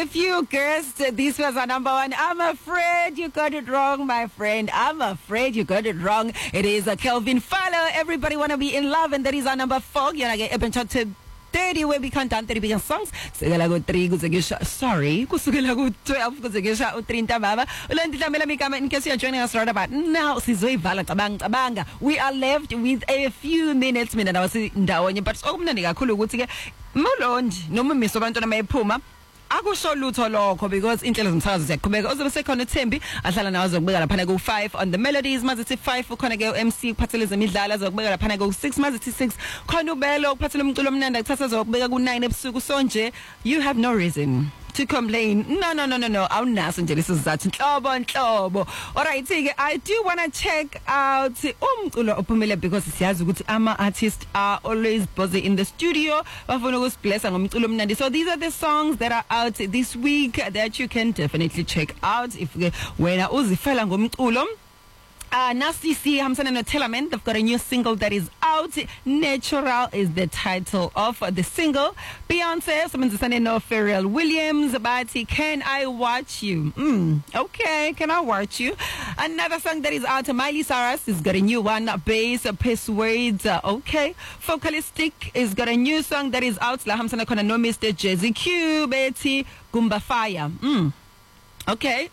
If you guessed this was our number one, I'm afraid you got it wrong, my friend. I'm afraid you got it wrong. It is a Kelvin Fowler. Everybody wanna be in love, and that is our number 4. You're gonna get up to 30 where we count down 30 billion songs. Kusukela ku-3 kuze sorry. Kusukela ku-12 kuze kusha u-3 ntambama. Ulandidlamela mikama, in case you're joining us right about now. Sizoyivala cabanga. We are left with a few minutes. Mina nawasi ndawonye, but okumnandi kakhulu ukuthi ke Molonji noma miso abantwana mayiphuma akusho lutho lokho, because inhlelo zomsakazo ziyaqhubeka. Ozobe sekhona uThembi ahlala nawe azokubeka lapha ku-5 on the melodies. Mazithi 5 ukhona ke MC kuphathele zemidlalo azokubeka lapha ku-6. Mazithi 6 khona ubelo kuphathele umculo omnandi akuthatha azokubeka ku-9 ebusuku. So nje you have no reason to complain. No. Awunaso nje lesizathu nhlobo. Alright, I do want to check out umculo ophumile, because siyazi ukuthi ama-artists are always busy in the studio. Bafuna ukusiblessa ngomculo omnandi. So these are the songs that are out this week that you can definitely check out if wena uzifela ngomculo. Nasty C, Hamsan and Telaman, they've got a new single that is out. Natural is the title of the single. Beyonce, someone's son in Pharrell Williams, but Can I Watch You? Okay, Can I Watch You? Another song that is out, Miley Cyrus has got a new one, Bass, Persuades, okay. Focalistic has got a new song that is out. La Hamsan Kona no Mr. Jazzy Q, Betty, Gumba Fire. Okay.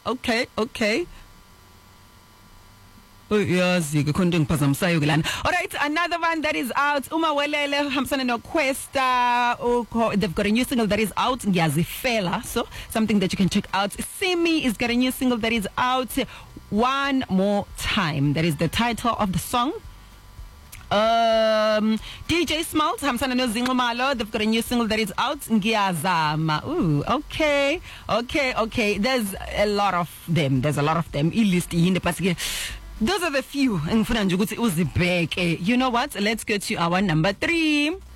Alright, another one that is out, Uma Welele, Hamsan no Questa. They've got a new single that is out, Yazifela, so something that you can check out. Simi is got a new single that is out, One More Time. That is the title of the song. DJ Smalt, Hamsan no Zingomalo, they've got a new single that is out, Ngiyazama. Ooh, okay. There's a lot of them. Those are the few. You know what? Let's go to our number 3.